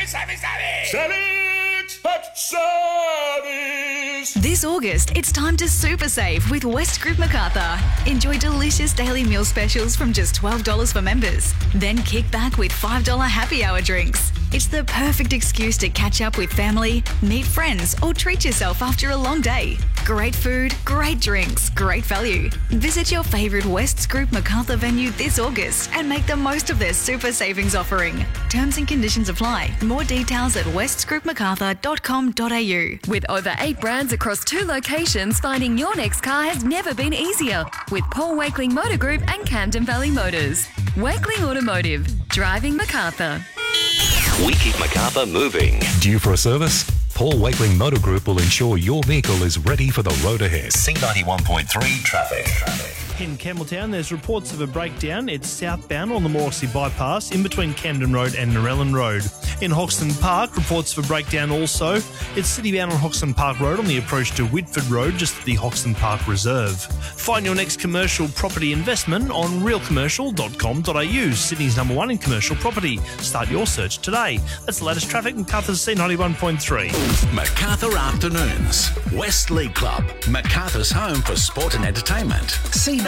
This August, it's time to super save with West Group Macarthur. Enjoy delicious daily meal specials from just $12 for members. Then kick back with $5 happy hour drinks. It's the perfect excuse to catch up with family, meet friends, or treat yourself after a long day. Great food, great drinks, great value. Visit your favourite West Group Macarthur venue this August and make the most of their super savings offering. Terms and conditions apply. More details at westgroupmacarthur.com.au. With over 8 brands across 2 locations, finding your next car has never been easier with Paul Wakeling Motor Group and Camden Valley Motors. Wakeling Automotive, driving Macarthur. We keep Macarthur moving. Due for a service? Paul Wakeling Motor Group will ensure your vehicle is ready for the road ahead. C91.3 traffic. In Campbelltown, there's reports of a breakdown. It's southbound on the Morrissey Bypass in between Camden Road and Narellan Road. In Hoxton Park, reports of a breakdown also. It's citybound on Hoxton Park Road on the approach to Whitford Road, just at the Hoxton Park Reserve. Find your next commercial property investment on realcommercial.com.au, Sydney's #1 in commercial property. Start your search today. That's the latest traffic. Macarthur's C91.3. Macarthur Afternoons. West League Club. Macarthur's home for sport and entertainment. C91.